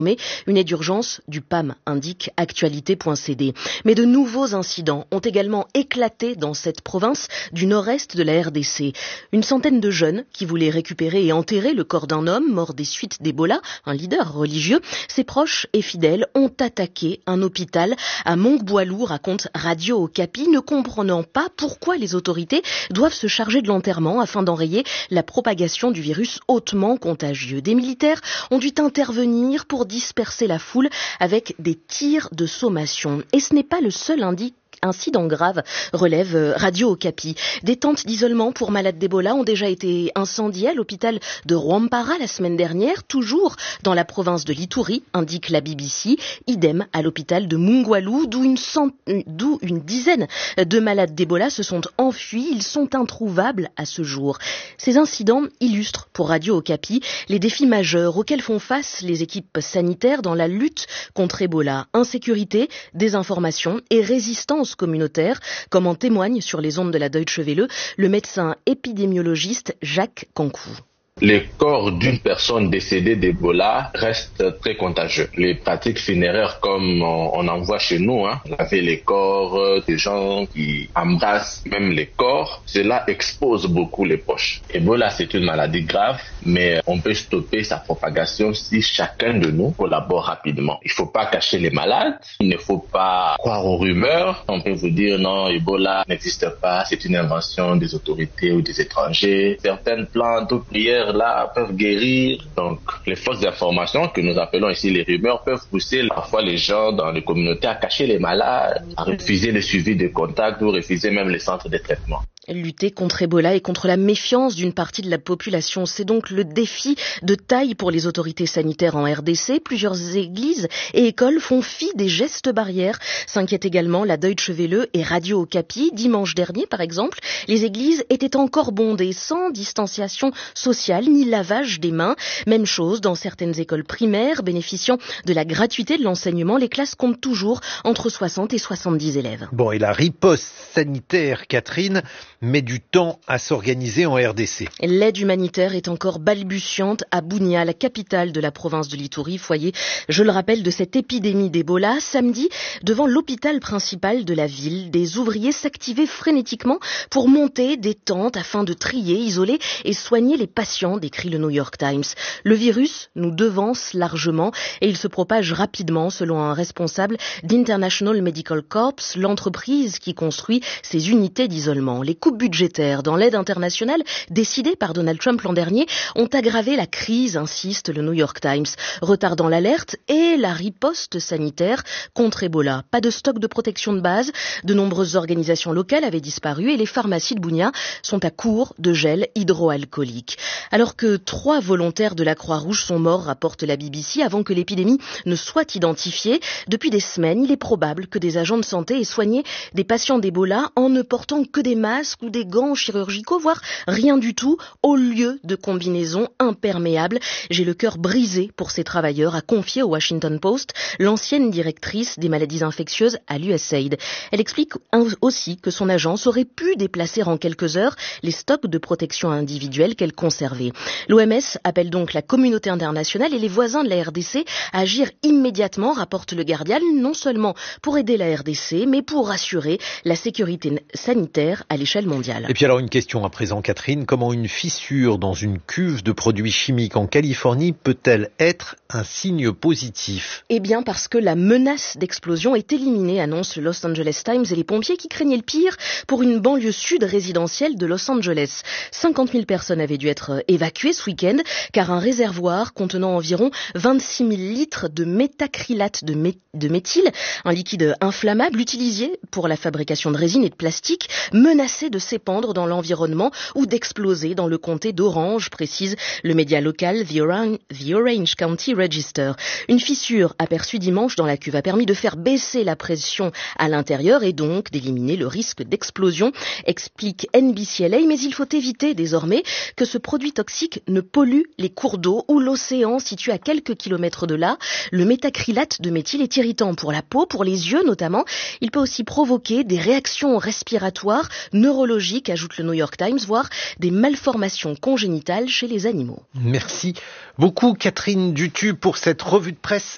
une aide d'urgence du PAM, indique actualité.cd. Mais de nouveaux incidents ont également éclaté dans cette province du nord-est de la RDC. Une centaine de jeunes qui voulaient récupérer et enterrer le corps d'un homme mort des suites d'Ebola, un leader religieux. Ses proches et fidèles ont attaqué un hôpital à Mongboalou, raconte Radio Okapi, ne comprenant pas pourquoi les autorités doivent se charger de l'enterrement afin d'enrayer la propagation du virus hautement contagieux. Des militaires ont dû intervenir pour disperser la foule avec des tirs de sommation. Et ce n'est pas le seul incident grave, relève Radio Okapi. Des tentes d'isolement pour malades d'Ebola ont déjà été incendiées à l'hôpital de Rwampara la semaine dernière, toujours dans la province de l'Ituri, indique la BBC. Idem à l'hôpital de Mongboalou, d'où une dizaine de malades d'Ebola se sont enfuis. Ils sont introuvables à ce jour. Ces incidents illustrent pour Radio Okapi les défis majeurs auxquels font face les équipes sanitaires dans la lutte contre Ebola. Insécurité, désinformation et résistance communautaire, comme en témoigne sur les ondes de la Deutsche Welle le médecin épidémiologiste Jacques Cancou. Les corps d'une personne décédée d'Ebola restent très contagieux. Les pratiques funéraires comme on en voit chez nous, laver les corps, des gens qui embrassent même les corps, cela expose beaucoup les proches. Ebola, c'est une maladie grave, mais on peut stopper sa propagation si chacun de nous collabore rapidement. Il ne faut pas cacher les malades, il ne faut pas croire aux rumeurs. On peut vous dire non, Ebola n'existe pas, c'est une invention des autorités ou des étrangers. Certaines plantes ou prières là peuvent guérir. Donc, les fausses informations que nous appelons ici les rumeurs peuvent pousser parfois les gens dans les communautés à cacher les malades, à refuser le suivi de contacts ou refuser même les centres de traitement. Lutter contre Ebola et contre la méfiance d'une partie de la population, c'est donc le défi de taille pour les autorités sanitaires en RDC. Plusieurs églises et écoles font fi des gestes barrières, s'inquiète également la Deutsche Welle et Radio Okapi. Dimanche dernier, par exemple, les églises étaient encore bondées, sans distanciation sociale ni lavage des mains. Même chose dans certaines écoles primaires, bénéficiant de la gratuité de l'enseignement. Les classes comptent toujours entre 60 et 70 élèves. Bon, et la riposte sanitaire, Catherine, met du temps à s'organiser en RDC. L'aide humanitaire est encore balbutiante à Bunia, la capitale de la province de l'Ituri, foyer, je le rappelle, de cette épidémie d'Ebola. Samedi, devant l'hôpital principal de la ville, des ouvriers s'activaient frénétiquement pour monter des tentes afin de trier, isoler et soigner les patients, décrit le New York Times. Le virus nous devance largement et il se propage rapidement, selon un responsable d'International Medical Corps, l'entreprise qui construit ces unités d'isolement. Les coupes budgétaires dans l'aide internationale décidées par Donald Trump l'an dernier ont aggravé la crise, insiste le New York Times, retardant l'alerte et la riposte sanitaire contre Ebola. Pas de stock de protection de base, de nombreuses organisations locales avaient disparu et les pharmacies de Bunia sont à court de gel hydroalcoolique. Alors que 3 volontaires de la Croix-Rouge sont morts, rapporte la BBC, avant que l'épidémie ne soit identifiée. Depuis des semaines, il est probable que des agents de santé aient soigné des patients d'Ebola en ne portant que des masques ou des gants chirurgicaux, voire rien du tout, au lieu de combinaisons imperméables. J'ai le cœur brisé pour ces travailleurs, a confié au Washington Post l'ancienne directrice des maladies infectieuses à l'USAID. Elle explique aussi que son agence aurait pu déplacer en quelques heures les stocks de protection individuelle qu'elle conservait. L'OMS appelle donc la communauté internationale et les voisins de la RDC à agir immédiatement, rapporte le Guardian, non seulement pour aider la RDC, mais pour assurer la sécurité sanitaire à l'échelle mondiale. Et puis alors une question à présent, Catherine, comment une fissure dans une cuve de produits chimiques en Californie peut-elle être un signe positif? Eh bien parce que la menace d'explosion est éliminée, annonce le Los Angeles Times et les pompiers qui craignaient le pire pour une banlieue sud résidentielle de Los Angeles. 50 000 personnes avaient dû être évacuées ce week-end car un réservoir contenant environ 26 000 litres de métacrylate de méthyle, un liquide inflammable utilisé pour la fabrication de résine et de plastique, menaçait de s'épandre dans l'environnement ou d'exploser dans le comté d'Orange, précise le média local The Orange County Register. Une fissure aperçue dimanche dans la cuve a permis de faire baisser la pression à l'intérieur et donc d'éliminer le risque d'explosion, explique NBCLA, mais il faut éviter désormais que ce produit toxique ne pollue les cours d'eau ou l'océan situé à quelques kilomètres de là. Le métacrylate de méthyle est irritant pour la peau, pour les yeux notamment. Il peut aussi provoquer des réactions respiratoires, neurologiques, ajoute le New York Times, voire des malformations congénitales chez les animaux. Merci beaucoup Catherine Dutu pour cette revue de presse